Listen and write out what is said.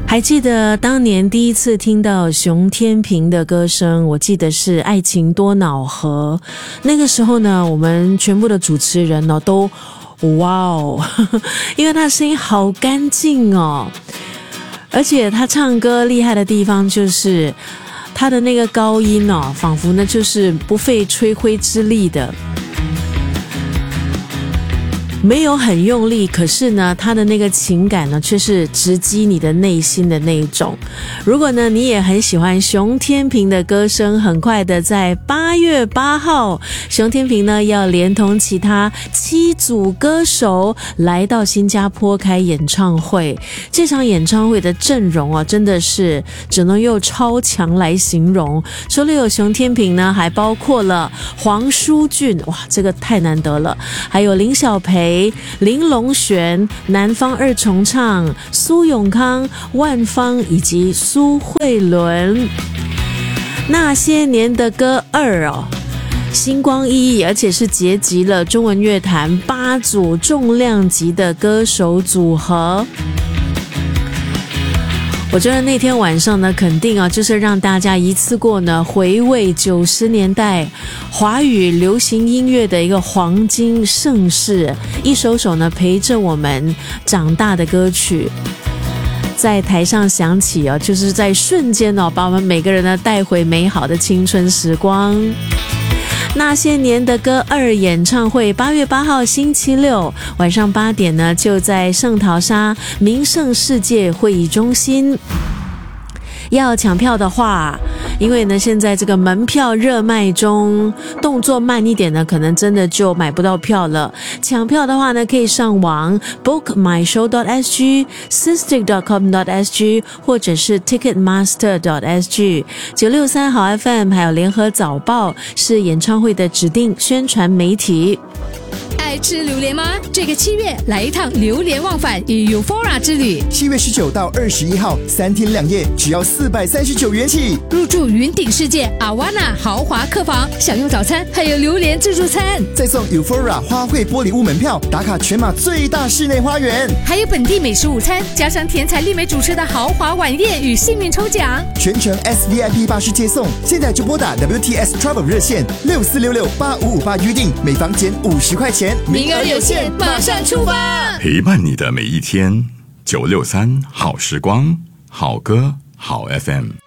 还记得当年第一次听到熊天平的歌声，我记得是《爱情多恼河》。那个时候呢，我们全部的主持人呢都哇哦，因为他声音好干净哦，而且他唱歌厉害的地方就是他的那个高音哦，仿佛呢就是不费吹灰之力的。没有很用力，可是呢他的那个情感呢却是直击你的内心的那一种。如果呢你也很喜欢熊天平的歌声，很快的在8月8号熊天平呢要连同其他7组歌手来到新加坡开演唱会。这场演唱会的阵容啊真的是只能用超强来形容。除了有熊天平呢，还包括了黄舒骏，哇这个太难得了，还有林小培、林隆璇、南方二重唱、苏永康、万芳以及苏慧伦。那些年的歌2哦，星光熠熠，而且是结集了中文乐坛8组重量级的歌手组合。我觉得那天晚上呢，肯定啊，就是让大家一次过呢回味90年代华语流行音乐的一个黄金盛世，一首首呢陪着我们长大的歌曲，在台上响起啊，就是在瞬间哦，把我们每个人呢带回美好的青春时光。那些年的歌2演唱会8月8号星期六晚上8点呢，就在圣淘沙名胜世界会议中心。要抢票的话，因为呢现在这个门票热卖中，动作慢一点呢可能真的就买不到票了。抢票的话呢，可以上网 bookmyshow.sg、systig.com.sg 或者是 ticketmaster.sg。 963好 FM 还有联合早报是演唱会的指定宣传媒体。 爱吃榴莲吗？这个7月来一趟榴莲忘返与 Eufora 之旅。 7月19到21号3天2夜，只要439元起。 入住云顶世界 Awana 豪华客房，享用早餐，还有榴莲自助餐， 再送 Eufora 花卉玻璃屋门票，打卡全马最大室内花园， 还有本地美食午餐，加上甜彩丽美主持的豪华晚宴与幸运抽奖， 全程 SVIP 巴士接送。现在就拨打 WTS Travel 热线64668558预定，每房减50块钱， 名额有限，马上出发！ 陪伴你的每一天，963好时光，好歌好 FM。